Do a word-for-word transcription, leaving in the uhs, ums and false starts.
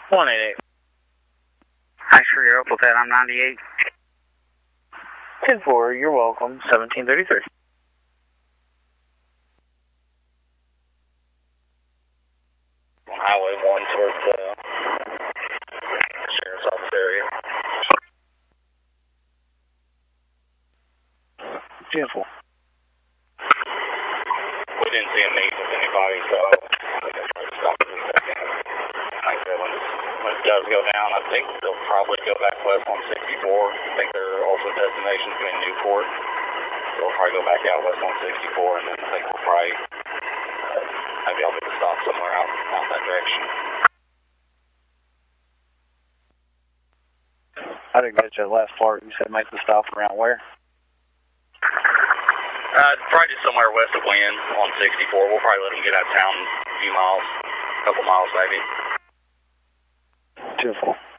one eight eight. Thanks for your Opel Ted, I'm ninety-eight. ten four, you're welcome, seventeen thirty-three. On Highway one towards the uh, Sheriff's Office area. Beautiful. We didn't see him meet with anybody, so I think I tried to stop him in a second. Like I said, when, when it does go down, I think they'll probably go back west on sixty-four. I think their ultimate destination is in Newport. So they'll probably go back out west on sixty-four, and then I think we'll probably uh, maybe I'll get to stop somewhere out, out that direction. I didn't get that last part. You said make the stop around where? Uh, probably just somewhere west of Wynn on sixty-four. We'll probably let them get out of town a few miles, a couple miles maybe. Beautiful.